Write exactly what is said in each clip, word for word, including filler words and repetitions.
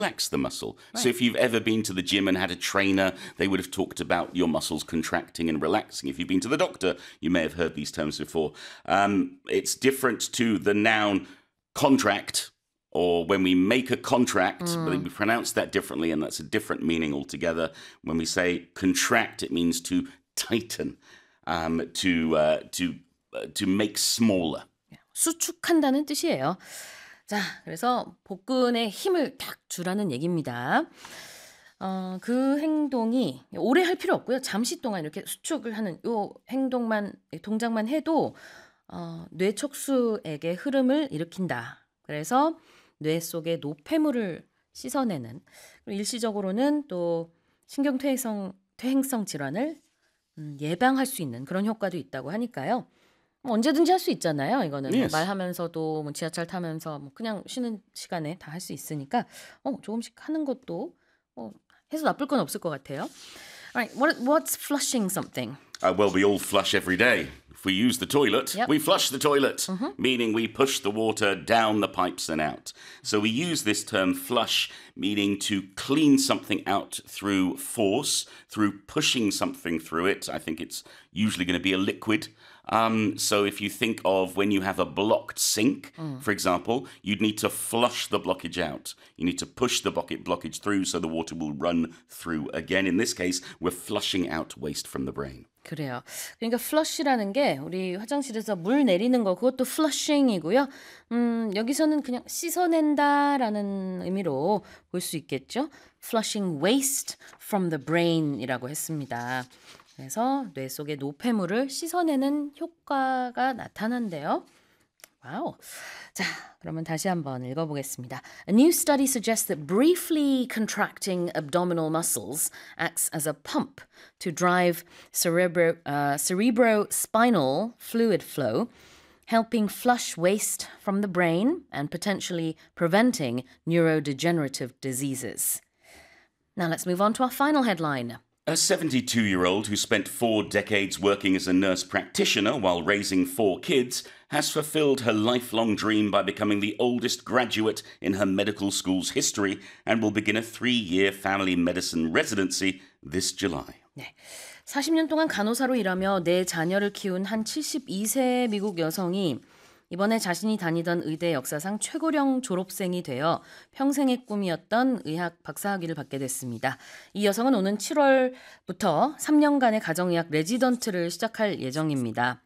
relax the muscle. Right. So if you've ever been to the gym and had a trainer, they would have talked about your muscles contracting and relaxing. If you've been to the doctor, you may have heard these terms before. Um, it's different to the noun contract, or when we make a contract, Mm. but we pronounce that differently, and that's a different meaning altogether. When we say contract, it means to tighten, um, to uh, to uh, to make smaller. 수축한다는 뜻이에요. 자, 그래서 복근에 힘을 탁 주라는 얘기입니다. 어, 그 행동이 오래 할 필요 없고요. 잠시 동안 이렇게 수축을 하는 요 행동만, 동작만 해도 어, 뇌척수에게 흐름을 일으킨다. 그래서 뇌 속의 노폐물을 씻어내는, 그리고 일시적으로는 또 신경퇴행성 퇴행성 질환을 음, 예방할 수 있는 그런 효과도 있다고 하니까요. 뭐 언제든지 할 수 있잖아요. 이거는 뭐 Yes. 말하면서도 뭐 지하철 타면서 뭐 그냥 쉬는 시간에 다 할 수 있으니까 어, 조금씩 하는 것도 뭐 해서 나쁠 건 없을 것 같아요. Alright, what, what's flushing something? Uh, well, we all flush every day. If we use the toilet, Yep. we flush the toilet, meaning we push the water down the pipes and out. So we use this term flush, meaning to clean something out through force, through pushing something through it. I think it's usually going to be a liquid. Um, so if you think of when you have a blocked sink, for example, you'd need to flush the blockage out. You need to push the bucket blockage through so the water will run through again. In this case, we're flushing out waste from the brain. 그래요. 그러니까 flush라는 게 우리 화장실에서 물 내리는 거 그것도 flushing이고요. 음, 여기서는 그냥 씻어낸다라는 의미로 볼 수 있겠죠. Flushing waste from the brain이라고 했습니다. 그래서 뇌 속의 노폐물을 씻어내는 효과가 나타난대요. 와우. 자, 그러면 다시 한번 읽어보겠습니다. A new study suggests that briefly contracting abdominal muscles acts as a pump to drive cerebro, uh, cerebrospinal fluid flow, helping flush waste from the brain and potentially preventing neurodegenerative diseases. Now let's move on to our final headline. A seventy-two-year-old who spent four decades working as a nurse practitioner while raising four kids has fulfilled her lifelong dream by becoming the oldest graduate in her medical school's history and will begin a three-year family medicine residency this July. 네. 사십 년 동안 간호사로 일하며 네 자녀를 키운 한 칠십이 세 미국 여성이 이번에 자신이 다니던 의대 역사상 최고령 졸업생이 되어 평생의 꿈이었던 의학 박사학위를 받게 됐습니다. 이 여성은 오는 칠월부터 삼 년간의 가정의학 레지던트를 시작할 예정입니다.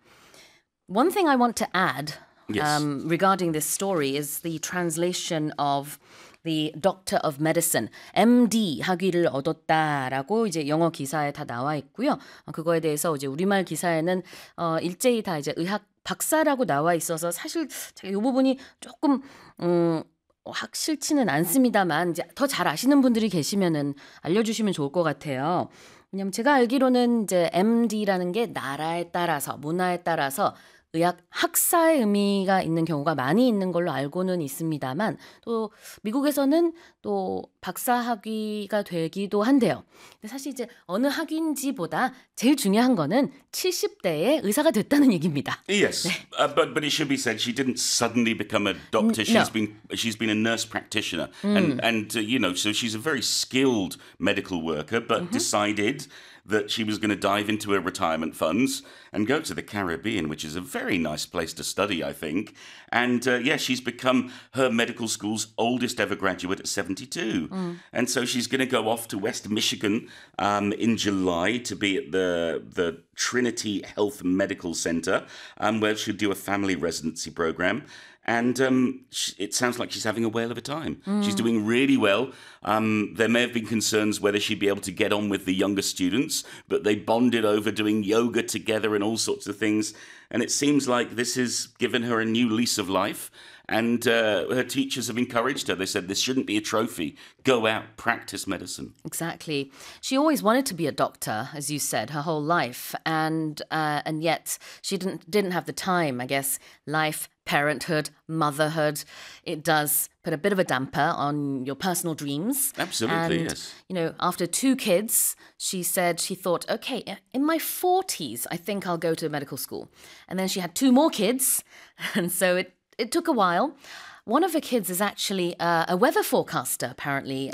One thing I want to add Yes. um, regarding this story is the translation of the Doctor of Medicine, 엠디 학위를 얻었다라고 이제 영어 기사에 다 나와 있고요. 어, 그거에 대해서 이제 우리말 기사에는 어, 일제히 다 이제 의학 박사라고 나와 있어서 사실 제가 이 부분이 조금 음, 확실치는 않습니다만 이제 더 잘 아시는 분들이 계시면은 알려주시면 좋을 것 같아요. 왜냐면 제가 알기로는 이제 엠디라는 게 나라에 따라서 문화에 따라서 의학 학사의 의미가 있는 경우가 많이 있는 걸로 알고는 있습니다만 또 미국에서는 또 박사 학위가 되기도 한대요. 근데 사실 이제 어느 학위인지보다 제일 중요한 거는 칠십 대에 의사가 됐다는 얘기입니다. Yes, uh, but but it should be said she didn't suddenly become a doctor. N- She's no. been she's been a nurse practitioner, and and uh, you know, so she's a very skilled medical worker, but decided that she was going to dive into her retirement funds and go to the Caribbean, which is a very nice place to study, I think. And uh, yeah, she's become her medical school's oldest ever graduate at seventy-two. And so she's going to go off to West Michigan um, in July to be at the the Trinity Health Medical Center, um, where she'll do a family residency program. And um, sh- it sounds like she's having a whale of a time. She's doing really well. Um, there may have been concerns whether she'd be able to get on with the younger students, but they bonded over doing yoga together and all sorts of things. And it seems like this has given her a new lease of life. And uh, her teachers have encouraged her. They said, this shouldn't be a trophy. Go out, practice medicine. Exactly. She always wanted to be a doctor, as you said, her whole life, and uh, and yet she didn't didn't have the time. I guess life, parenthood, motherhood, it does put a bit of a damper on your personal dreams. Absolutely, and, yes. You know, after two kids, she said she thought, okay, in my forties, I think I'll go to medical school, and then she had two more kids, and so it. It took a while, one of her kids is actually uh, a weather forecaster, apparently.